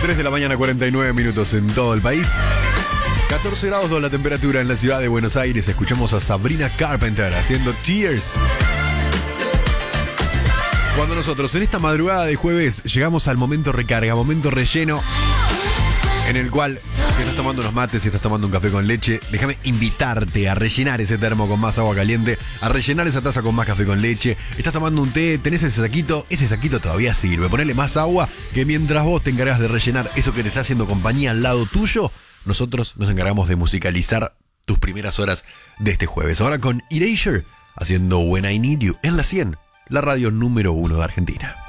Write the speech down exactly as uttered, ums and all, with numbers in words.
tres de la mañana, cuarenta y nueve minutos en todo el país. catorce grados la temperatura en la ciudad de Buenos Aires. Escuchamos a Sabrina Carpenter haciendo Tears. Cuando nosotros en esta madrugada de jueves llegamos al momento recarga, momento relleno, en el cual, si estás tomando unos mates, si estás tomando un café con leche, déjame invitarte a rellenar ese termo con más agua caliente, a rellenar esa taza con más café con leche. Estás tomando un té, tenés ese saquito, ese saquito todavía sirve. Ponele más agua, que mientras vos te encargas de rellenar eso que te está haciendo compañía al lado tuyo, nosotros nos encargamos de musicalizar tus primeras horas de este jueves. Ahora con Erasure, haciendo When I Need You en la cien, la radio número uno de Argentina.